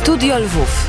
Studio Lwów.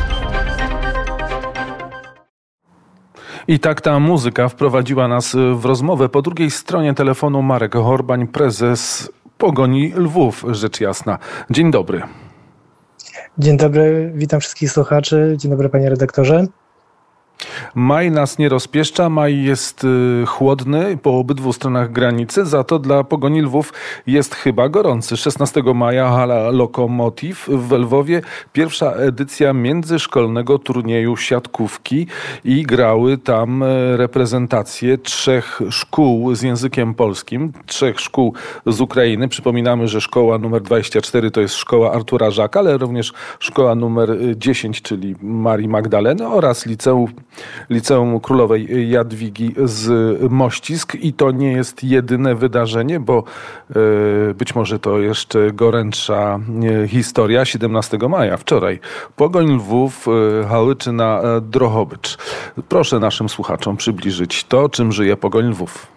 I tak ta muzyka wprowadziła nas w rozmowę. Po drugiej stronie telefonu Marek Horbań, prezes Pogoni Lwów, rzecz jasna. Dzień dobry. Dzień dobry, witam wszystkich słuchaczy. Dzień dobry, panie redaktorze. Maj nas nie rozpieszcza, maj jest chłodny po obydwu stronach granicy, za to dla Pogoni Lwów jest chyba gorący. 16 maja hala Lokomotiv w Lwowie, pierwsza edycja międzyszkolnego turnieju siatkówki i grały tam reprezentacje 3 szkół z językiem polskim, 3 szkół z Ukrainy. Przypominamy, że szkoła numer 24 to jest szkoła Artura Żaka, ale również szkoła numer 10, czyli Marii Magdaleny oraz Liceum Królowej Jadwigi z Mościsk. I to nie jest jedyne wydarzenie, bo być może to jeszcze gorętsza historia. 17 maja, wczoraj, Pogoń Lwów, Hałyczyna, Drohobycz. Proszę naszym słuchaczom przybliżyć to, czym żyje Pogoń Lwów.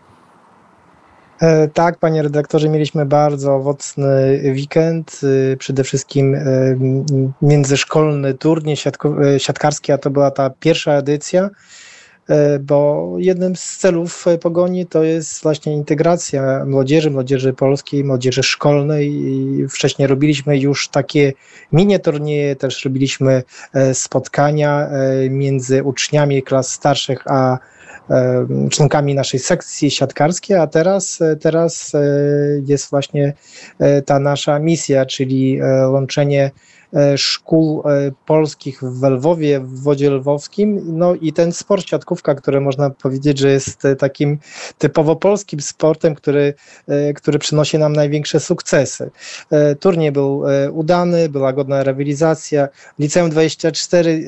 Tak, panie redaktorze, mieliśmy bardzo owocny weekend. Przede wszystkim międzyszkolny turniej siatkarski, a to była ta pierwsza edycja, bo jednym z celów Pogoni to jest właśnie integracja młodzieży polskiej, młodzieży szkolnej. I wcześniej robiliśmy już takie mini turnieje, też robiliśmy spotkania między uczniami klas starszych a członkami naszej sekcji siatkarskiej, a teraz jest właśnie ta nasza misja, czyli łączenie szkół polskich w Lwowie, w wodzie lwowskim. No i ten sport siatkówka, który można powiedzieć, że jest takim typowo polskim sportem, który przynosi nam największe sukcesy. Turniej był udany, była godna rywalizacja. Liceum 24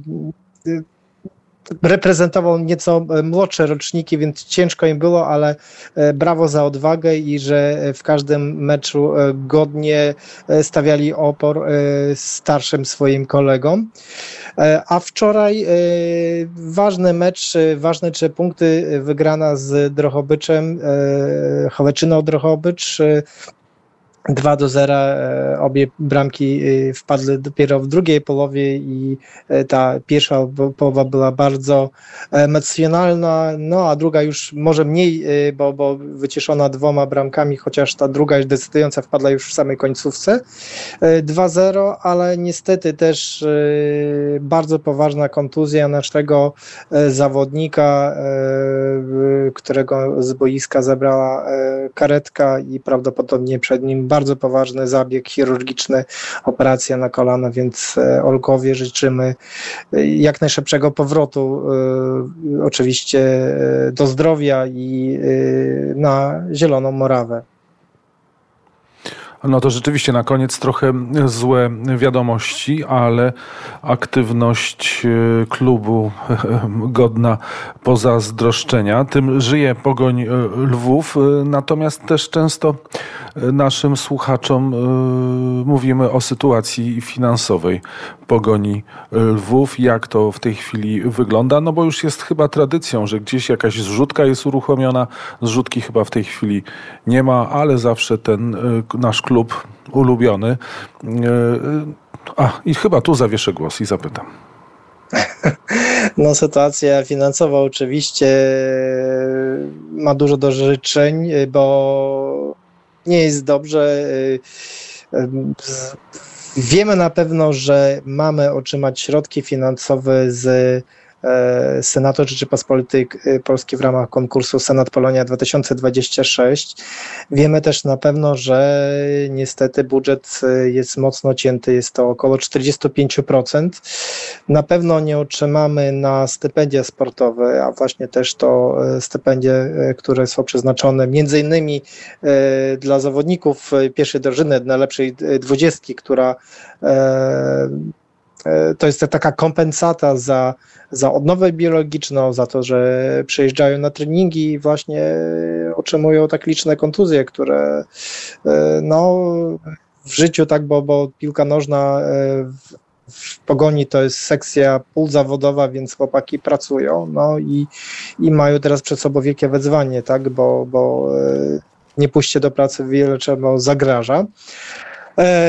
reprezentował nieco młodsze roczniki, więc ciężko im było, ale brawo za odwagę i że w każdym meczu godnie stawiali opór starszym swoim kolegom. A wczoraj ważny mecz, ważne 3 punkty, wygrana z Drohobyczem, Hałyczyną Drohobycz. 2-0, obie bramki wpadły dopiero w drugiej połowie i ta pierwsza połowa była bardzo emocjonalna, no a druga już może mniej, bo wycieszona 2 bramkami, chociaż ta druga już decydująca wpadła już w samej końcówce. 2-0, ale niestety też bardzo poważna kontuzja naszego zawodnika, którego z boiska zabrała karetka i prawdopodobnie przed nim bardzo poważny zabieg chirurgiczny, operacja na kolano, więc Olkowi życzymy jak najszybszego powrotu, oczywiście do zdrowia i na Zieloną Morawę. No to rzeczywiście na koniec trochę złe wiadomości, ale aktywność klubu godna pozazdroszczenia. Tym żyje Pogoń Lwów, natomiast też często naszym słuchaczom mówimy o sytuacji finansowej Pogoni Lwów. Jak to w tej chwili wygląda? No bo już jest chyba tradycją, że gdzieś jakaś zrzutka jest uruchomiona. Zrzutki chyba w tej chwili nie ma, ale zawsze ten nasz klub ulubiony. I chyba tu zawieszę głos i zapytam. No, sytuacja finansowa oczywiście ma dużo do życzeń, bo nie jest dobrze. Wiemy na pewno, że mamy otrzymać środki finansowe z Senatu Rzeczypospolitej Polskiej w ramach konkursu Senat Polonia 2026. Wiemy też na pewno, że niestety budżet jest mocno cięty, jest to około 45%. Na pewno nie otrzymamy na stypendia sportowe, a właśnie też to stypendia, które są przeznaczone między innymi dla zawodników pierwszej drużyny, najlepszej 20, która to jest taka kompensata za odnowę biologiczną, za to, że przyjeżdżają na treningi i właśnie otrzymują tak liczne kontuzje, które no, w życiu, tak, bo piłka nożna w Pogoni to jest sekcja półzawodowa, więc chłopaki pracują, no i mają teraz przed sobą wielkie wyzwanie, tak, bo nie pójście do pracy wiele czemu zagraża.